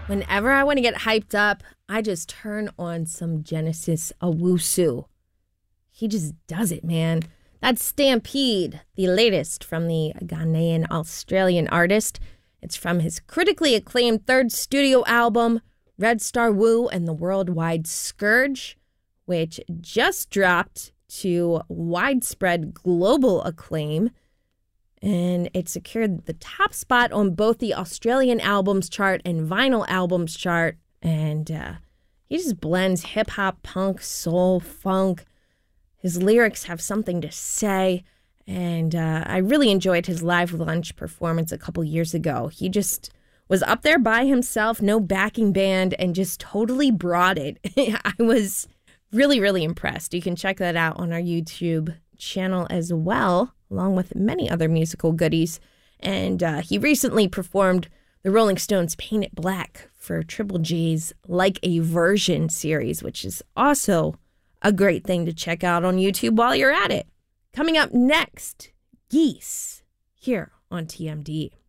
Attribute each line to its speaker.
Speaker 1: Whenever I want to get hyped up, I just turn on some Genesis Owusu. He just does it, man. That's Stampede, the latest from the Ghanaian-Australian artist. It's from his critically acclaimed third studio album, Red Star Woo and the Worldwide Scourge, which just dropped to widespread global acclaim. And it secured the top spot on both the Australian albums chart and vinyl albums chart. And he just blends hip-hop, punk, soul, funk. His lyrics have something to say. And I really enjoyed his live lunch performance a couple years ago. He just was up there by himself, no backing band, and just totally brought it. I was really, really impressed. You can check that out on our YouTube channel as well, along with many other musical goodies. And he recently performed the Rolling Stones' Paint It Black for Triple G's Like a Version series, which is also a great thing to check out on YouTube while you're at it. Coming up next, Geese, here on TMD.